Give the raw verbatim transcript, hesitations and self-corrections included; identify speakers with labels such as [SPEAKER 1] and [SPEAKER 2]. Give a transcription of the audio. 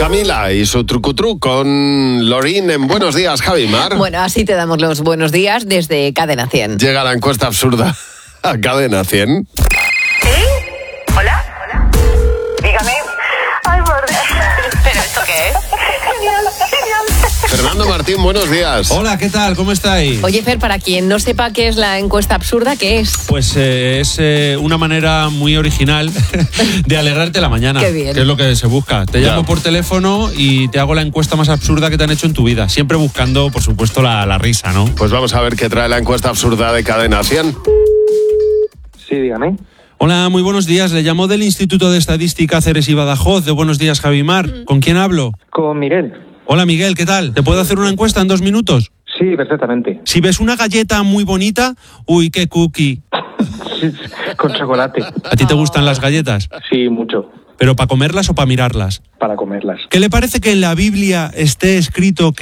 [SPEAKER 1] Camila y su trucutru con Lorín en Buenos Días, Javi Mar.
[SPEAKER 2] Bueno, así te damos los buenos días desde Cadena cien.
[SPEAKER 1] Llega la encuesta absurda a Cadena cien.
[SPEAKER 3] ¿Sí? ¿Hola? ¿Hola? Dígame. Ay, por Dios. ¿Pero esto qué es? Genial, genial.
[SPEAKER 1] Fernando Martín, buenos días.
[SPEAKER 4] Hola, ¿qué tal? ¿Cómo estáis?
[SPEAKER 2] Oye, Fer, para quien no sepa qué es la encuesta absurda, ¿qué es?
[SPEAKER 4] Pues eh, es eh, una manera muy original de alegrarte la mañana.
[SPEAKER 2] Qué bien.
[SPEAKER 4] Que es lo que se busca. Te
[SPEAKER 1] Ya.
[SPEAKER 4] llamo por teléfono y te hago la encuesta más absurda que te han hecho en tu vida. Siempre buscando, por supuesto, la, la risa, ¿no?
[SPEAKER 1] Pues vamos a ver qué trae la encuesta absurda de Cadena cien.
[SPEAKER 5] Sí, dígame.
[SPEAKER 4] Hola, muy buenos días. Le llamo del Instituto de Estadística Ceres y Badajoz. De Buenos Días, Javi Mar. ¿Con quién hablo?
[SPEAKER 5] Con Miguel.
[SPEAKER 4] Hola, Miguel, ¿qué tal? ¿Te puedo hacer una encuesta en dos minutos?
[SPEAKER 5] Sí, perfectamente.
[SPEAKER 4] Si ves una galleta muy bonita, uy, qué cookie.
[SPEAKER 5] Sí, con chocolate.
[SPEAKER 4] ¿A ti te gustan las galletas?
[SPEAKER 5] Sí, mucho.
[SPEAKER 4] ¿Pero para comerlas o para mirarlas?
[SPEAKER 5] Para comerlas.
[SPEAKER 4] ¿Qué le parece que en la Biblia esté escrito que